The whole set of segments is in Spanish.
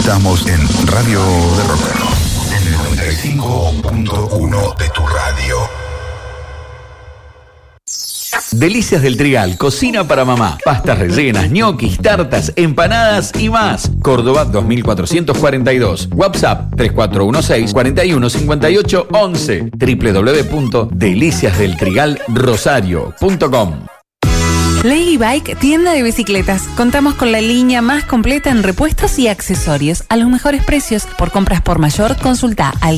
Estamos en Radio de Rock, en el 95.1 de tu radio. Delicias del Trigal, cocina para mamá. Pastas rellenas, ñoquis, tartas, empanadas y más. Córdoba 2442. WhatsApp 3416 415811. www.deliciasdeltrigalrosario.com. Lady Bike, tienda de bicicletas. Contamos con la línea más completa en repuestos y accesorios a los mejores precios. Por compras por mayor, consulta al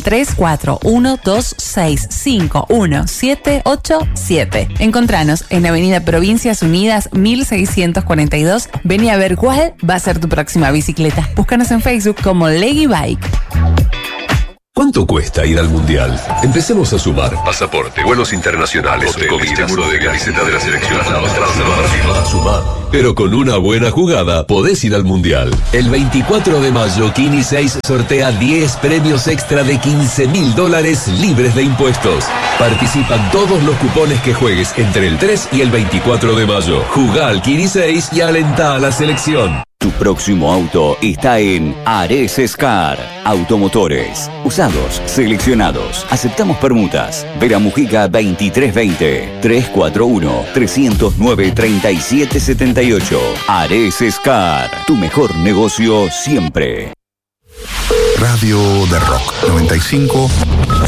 3412651787. Encontranos en Avenida Provincias Unidas 1642. Vení a ver cuál va a ser tu próxima bicicleta. Búscanos en Facebook como Lady Bike. ¿Cuánto cuesta ir al Mundial? Empecemos a sumar. Pasaporte, vuelos internacionales, comida, seguro de camiseta de la selección. A sumar. Pero con una buena jugada podés ir al Mundial. El 24 de mayo, Kini 6 sortea 10 premios extra de $15.000 libres de impuestos. Participan todos los cupones que juegues entre el 3 y el 24 de mayo. Jugá al Kini 6 y alentá a la selección. Tu próximo auto está en Ares Scar. Automotores. Usados, seleccionados. Aceptamos permutas. Vera Mujica 2320. 341-309-3778. Ares Scar. Tu mejor negocio siempre. Radio de Rock 95.1.